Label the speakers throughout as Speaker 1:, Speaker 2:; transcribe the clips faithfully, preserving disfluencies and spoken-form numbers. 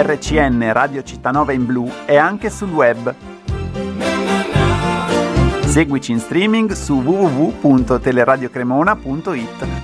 Speaker 1: R C N Radio Cittanova in blu e anche sul web. Seguici in streaming su w w w punto teleradiocremona punto i t.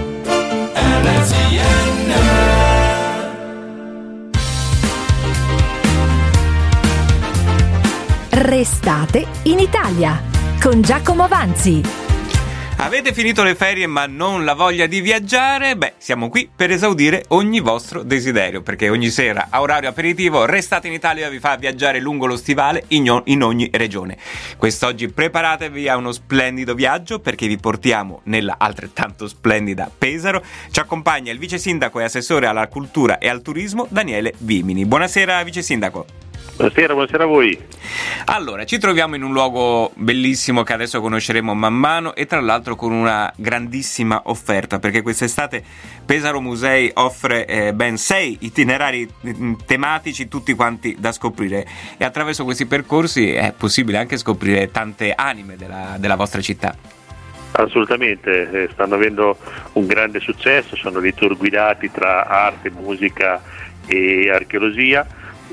Speaker 2: Restate in Italia con Giacomo Avanzi.
Speaker 3: Avete finito le ferie ma non la voglia di viaggiare? Beh, siamo qui per esaudire ogni vostro desiderio, perché ogni sera a orario aperitivo Restate in Italia vi fa viaggiare lungo lo stivale in, o- in ogni regione. Quest'oggi preparatevi a uno splendido viaggio, perché vi portiamo nella altrettanto splendida Pesaro. Ci accompagna il vice sindaco e assessore alla cultura e al turismo Daniele Vimini. Buonasera vice sindaco.
Speaker 4: Buonasera, buonasera a voi.
Speaker 3: Allora, ci troviamo in un luogo bellissimo che adesso conosceremo man mano e tra l'altro con una grandissima offerta, perché quest'estate Pesaro Musei offre eh, ben sei itinerari mh, tematici, tutti quanti da scoprire, e attraverso questi percorsi è possibile anche scoprire tante anime della, della vostra città.
Speaker 4: Assolutamente, eh, stanno avendo un grande successo, sono dei tour guidati tra arte, musica e archeologia,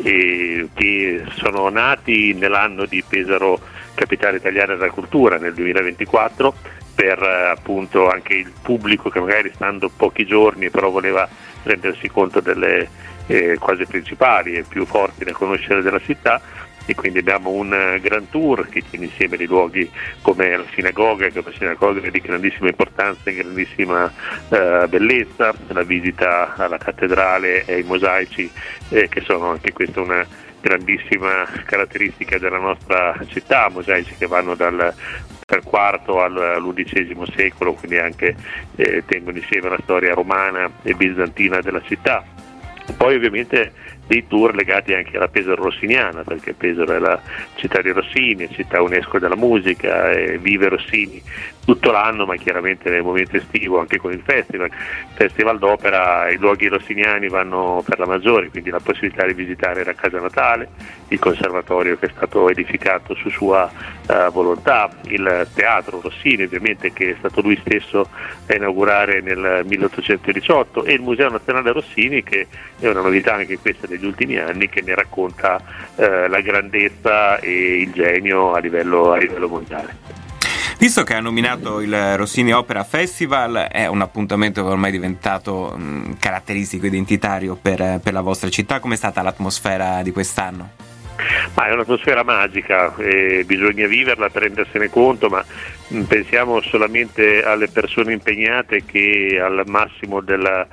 Speaker 4: e che sono nati nell'anno di Pesaro Capitale Italiana della Cultura nel duemilaventiquattro, per eh, appunto anche il pubblico che magari stando pochi giorni però voleva rendersi conto delle eh, cose principali e più forti da conoscere della città. E quindi abbiamo un uh, gran tour che tiene insieme dei luoghi come la sinagoga, che è una sinagoga di grandissima importanza e grandissima uh, bellezza, la visita alla cattedrale e ai mosaici, eh, che sono anche questa una grandissima caratteristica della nostra città, mosaici che vanno dal dal quarto all'undicesimo secolo, quindi anche eh, tengono insieme la storia romana e bizantina della città. Poi ovviamente dei tour legati anche alla Pesaro rossiniana, perché Pesaro è la città di Rossini, è città UNESCO della musica, e vive Rossini tutto l'anno, ma chiaramente nel momento estivo anche con il festival. Festival d'Opera, i luoghi rossiniani vanno per la maggiore, quindi la possibilità di visitare la Casa Natale, il conservatorio che è stato edificato su sua uh, volontà, il teatro Rossini ovviamente che è stato lui stesso a inaugurare nel milleottocentodiciotto, e il Museo Nazionale Rossini, che è una novità anche questa degli ultimi anni, che ne racconta uh, la grandezza e il genio a livello, a livello mondiale.
Speaker 3: Visto che ha nominato il Rossini Opera Festival, è un appuntamento che ormai è diventato mh, caratteristico, identitario per, per la vostra città. Com'è stata l'atmosfera di quest'anno?
Speaker 4: Ma è un'atmosfera magica, eh, bisogna viverla per rendersene conto, ma mh, pensiamo solamente alle persone impegnate che al massimo della,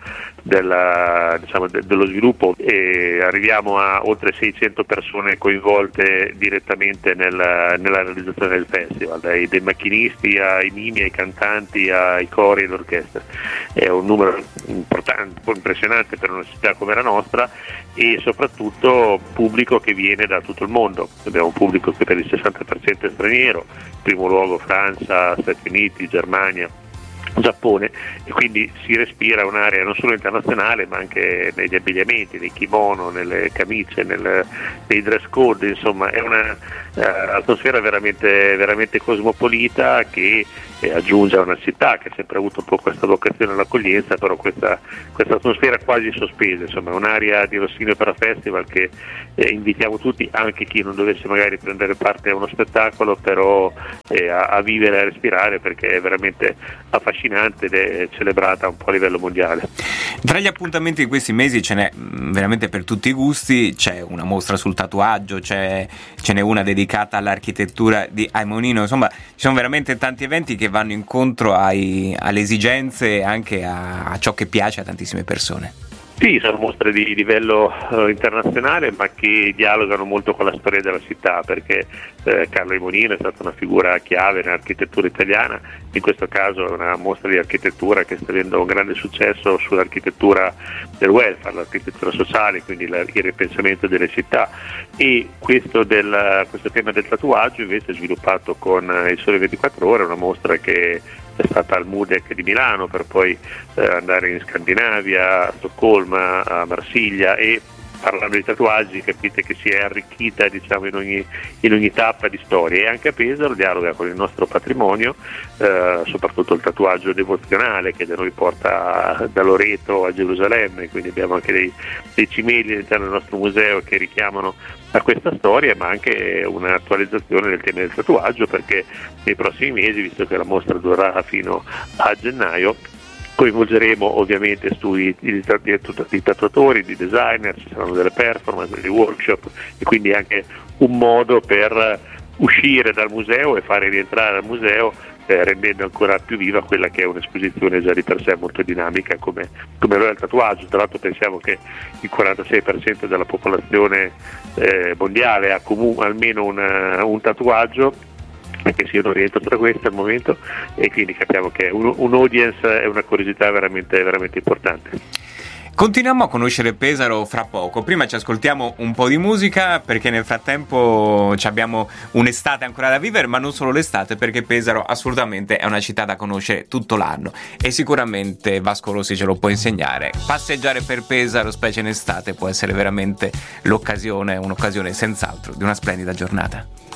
Speaker 4: della, diciamo, de, dello sviluppo, e arriviamo a oltre seicento persone coinvolte direttamente nel, nella realizzazione del festival, dai, dai macchinisti ai mimi, ai cantanti, ai cori e all'orchestra. È un numero importante, un po' impressionante per una città come la nostra, e soprattutto pubblico che viene da tutto il mondo. Abbiamo un pubblico che per il sessanta per cento è straniero, in primo luogo Francia, Stati Uniti, Germania, Giappone, e quindi si respira un'area non solo internazionale ma anche negli abbigliamenti, nei kimono, nelle camicie, nel, nei dress code, insomma è una uh, atmosfera veramente, veramente cosmopolita, che eh, aggiunge a una città che ha sempre avuto un po' questa vocazione all'accoglienza, però questa, questa atmosfera quasi sospesa, insomma è un'area di Rossini Opera Festival che eh, invitiamo tutti, anche chi non dovesse magari prendere parte a uno spettacolo, però eh, a, a vivere e a respirare, perché è veramente affascinante ed è celebrata un po' a livello mondiale.
Speaker 3: Tra gli appuntamenti di questi mesi ce n'è veramente per tutti i gusti. C'è una mostra sul tatuaggio, c'è, ce n'è una dedicata all'architettura di Aimonino, insomma ci sono veramente tanti eventi che vanno incontro ai, alle esigenze e anche a, a ciò che piace a tantissime persone.
Speaker 4: Sì, sono mostre di livello uh, internazionale, ma che dialogano molto con la storia della città, perché eh, Carlo Aimonino è stata una figura chiave nell'architettura italiana. In questo caso è una mostra di architettura che sta avendo un grande successo sull'architettura del welfare, l'architettura sociale, quindi la, il ripensamento delle città, e questo, del, questo tema del tatuaggio invece è sviluppato con eh, il Sole ventiquattro Ore, una mostra che è stata al Mudec di Milano, per poi eh, andare in Scandinavia, a Stoccolma, a Marsiglia, e parlando di tatuaggi capite che si è arricchita, diciamo, in ogni, in ogni tappa di storia, e anche a Pesaro dialoga con il nostro patrimonio, eh, soprattutto il tatuaggio devozionale che da noi porta da Loreto a Gerusalemme, quindi abbiamo anche dei, dei cimeli all'interno del nostro museo che richiamano a questa storia, ma anche un'attualizzazione del tema del tatuaggio, perché nei prossimi mesi, visto che la mostra durerà fino a gennaio, coinvolgeremo ovviamente studi di, di, di tatuatori, di designer, ci saranno delle performance, dei workshop, e quindi anche un modo per uscire dal museo e fare rientrare al museo, eh, rendendo ancora più viva quella che è un'esposizione già di per sé molto dinamica come, come lo è il tatuaggio. Tra l'altro pensiamo che il quarantasei per cento della popolazione eh, mondiale ha comunque almeno una, un tatuaggio, anche se io non rientro tra questi al momento, e quindi capiamo che un, un audience è una curiosità veramente, veramente importante.
Speaker 3: Continuiamo a conoscere Pesaro fra poco. Prima ci ascoltiamo un po' di musica, perché nel frattempo abbiamo un'estate ancora da vivere, ma non solo l'estate, perché Pesaro assolutamente è una città da conoscere tutto l'anno, e sicuramente Vasco Rossi ce lo può insegnare. Passeggiare per Pesaro, specie in estate, può essere veramente l'occasione, un'occasione senz'altro di una splendida giornata.